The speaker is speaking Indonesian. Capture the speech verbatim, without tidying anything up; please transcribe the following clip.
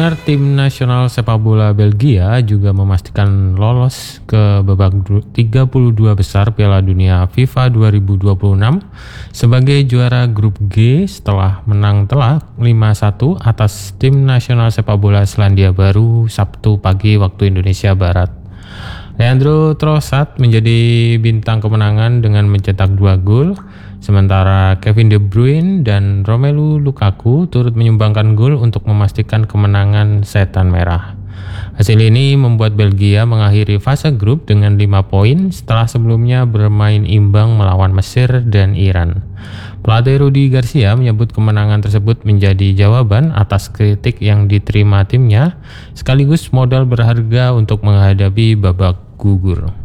Saudara, tim nasional sepak bola Belgia juga memastikan lolos ke babak tiga puluh dua besar Piala Dunia FIFA dua ribu dua puluh enam sebagai juara grup G setelah menang telak lima satu atas tim nasional sepak bola Selandia Baru Sabtu pagi waktu Indonesia Barat. Leandro Trossard menjadi bintang kemenangan dengan mencetak dua gol, sementara Kevin De Bruyne dan Romelu Lukaku turut menyumbangkan gol untuk memastikan kemenangan Setan Merah. Hasil ini membuat Belgia mengakhiri fase grup dengan lima poin setelah sebelumnya bermain imbang melawan Mesir dan Iran. Pelatih Rudi Garcia menyebut kemenangan tersebut menjadi jawaban atas kritik yang diterima timnya, sekaligus modal berharga untuk menghadapi babak gugur.